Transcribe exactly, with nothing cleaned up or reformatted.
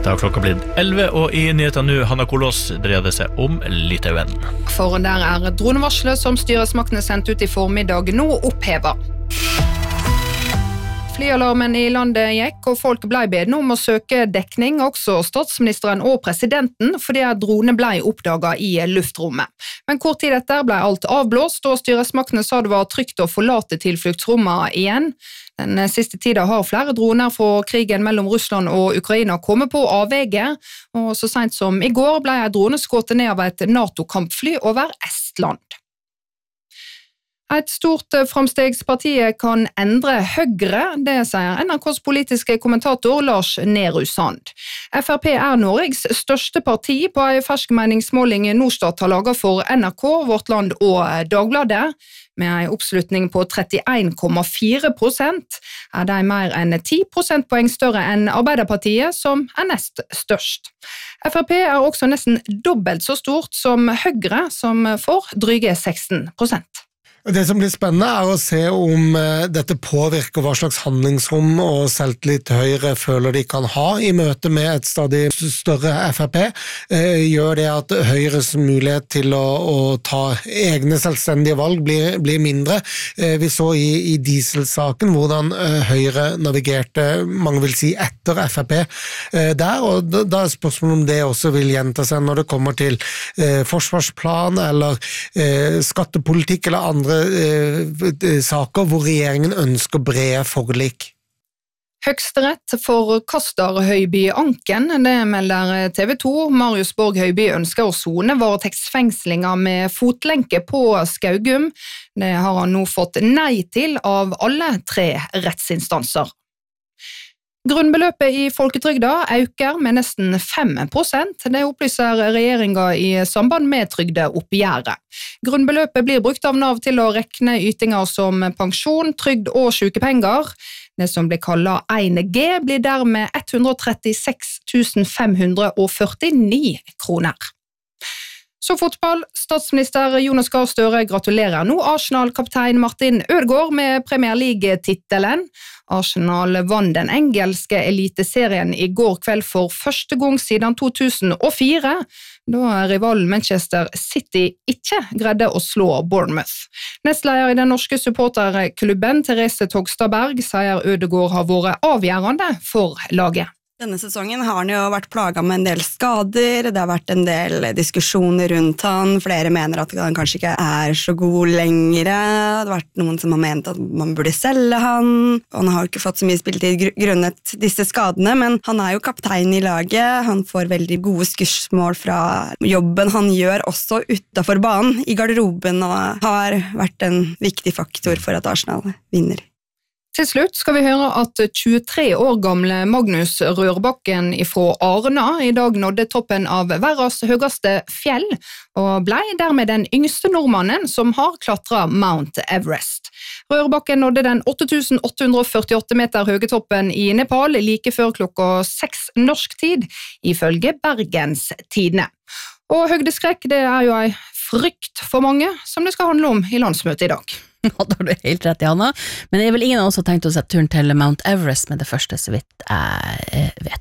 Da har klokka blitt elleve, og i nyhetene nå, Hanna Kolås, dreier det seg om Litauen. For der er dronevarslet som styresmaktene sendt ut i formiddag nå opphevet. Flyalarmen i landet gikk, og folk ble bedne om å søke dekning, også statsministeren og presidenten, fordi at drone ble oppdaget i luftrommet. Men kort tid etter ble alt avblåst, og styresmaktene sa det var trygt å forlate tilfluktsrommet igjen. Den siste tiden har flere droner fra krigen mellom Russland og Ukraina kommet på avveie, og så sent som i går ble en drone skutt ned av et NATO-kampfly over Estland. Et stort framstegspartiet kan endre Høyre, det sier N R K's politiske kommentator Lars Nehru Sand. F R P er Norges største parti på en fersk meningsmåling Norstat har laget for N R K, Vårt Land og Dagbladet. Med en oppslutning på trettien komma fire prosent er de mer enn ti prosentpoeng større enn Arbeiderpartiet, som er nest størst. F R P er også nesten dobbelt så stort som Høyre, som får dryge seksten prosent. Det som blir spennende er å se om dette påvirker hva slags handlingsrom og selvtillit Høyre føler de kan ha i møte med et stadig større F R P. Gjør det at Høyres mulighet til å, å ta egne selvstendige valg blir, blir mindre. Vi så i, i dieselsaken hvordan Høyre navigerte, mange vil si, etter F R P der, og da, da er spørsmålet om det også vil gjenta seg når det kommer til eh, forsvarsplan eller eh, skattepolitikk eller andre saker hvor regjeringen ønsker brede forlik. Høyesterett forkaster Høiby anken, det melder T V to. Marius Borg Høiby ønsker å sone varetektsfengslinger med fotlenke på Skaugum. Det har han nå fått nei til av alle tre rettsinstanser. Grunnbeløpet i folketrygda øker med nesten fem prosent. Det opplyser regjeringen i samband med trygdeoppgjøret. Grunnbeløpet blir brukt av Nav til å rekne ytinger som pensjon, trygd og sykepenger. Det som blir kallet én G blir dermed ett hundre trettiseks tusen fem hundre førtini kroner. Så fotball. Statsminister Jonas Gahr Støre gratulerer nå Arsenal-kaptein Martin Ødegaard med Premier League-tittelen. Arsenal vant den engelske eliteserien i går kveld for første gang siden to tusen og fire, da rivalen Manchester City ikke greide å slå Bournemouth. Nestleder i den norske supporterklubben, Therese Togstadberg, sier Ødegaard har vært avgjørende for laget. Denne sesongen har han jo vært plaget med en del skader, det har vært en del diskusjoner rundt han, flere mener at han kanskje ikke er så god lenger, det har vært noen som har ment at man burde selge han, og han har ikke fått så mye spilletid grunnet disse skadene, men han er jo kaptein i laget, han får veldig gode skussmål fra jobben han gjør også utenfor banen i garderoben, og har vært en viktig faktor for at Arsenal vinner. Til slutt skal vi høre at tjuetre år gamle Magnus Rørbakken fra Arna i dag nådde toppen av verdens høyeste fjell, og ble dermed den yngste nordmannen som har klatret Mount Everest. Rørbakken nådde den åtte tusen åtte hundre førtiåtte meter høye toppen i Nepal like før klokka seks norsk tid, ifølge Bergens Tidende. Og høydeskrekk, det er jo en frykt for mange, som det skal handle om i landsmøtet i dag. Ja, da har du helt rett, Janna. Men det er vel ingen av oss som har tenkt å sette turen til Mount Everest med det første, så vidt jeg vet.